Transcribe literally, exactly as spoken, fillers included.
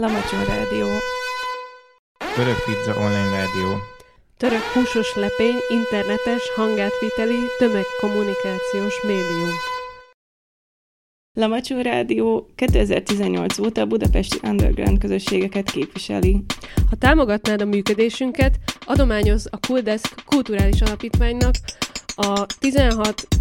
Lamacsó Rádió. Török Pizza Online Rádió. Török húsos lepény, internetes, hangátviteli, tömegkommunikációs médium. Lamacsó Rádió kétezer-tizennyolc óta a budapesti underground közösségeket képviseli. Ha támogatnád a működésünket, adományoz a Cooldesk kulturális alapítványnak a tizenhat